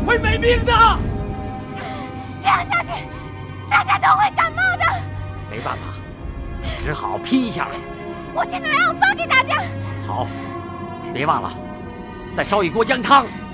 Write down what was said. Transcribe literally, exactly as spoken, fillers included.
会没命的。 这样下去，大家都会感冒的。 没办法，只好批下来。 我去拿药发给大家。 好，别忘了，再烧一锅姜汤。